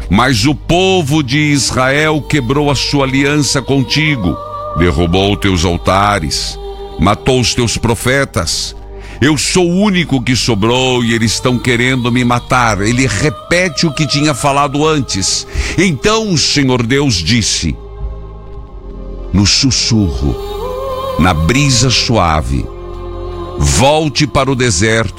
Mas o povo de Israel quebrou a sua aliança contigo, derrubou teus altares, matou os teus profetas. Eu sou o único que sobrou e eles estão querendo me matar. Ele repete o que tinha falado antes. Então o Senhor Deus disse, no sussurro, na brisa suave: volte para o deserto